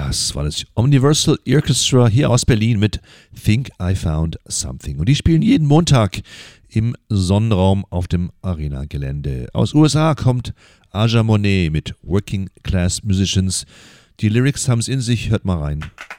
Das war das Universal Orchestra hier aus Berlin mit Think I Found Something. Und die spielen jeden Montag im Sonnenraum auf dem Arena-Gelände. Aus USA kommt Aja Monet mit Working Class Musicians. Die Lyrics haben es in sich, hört mal rein.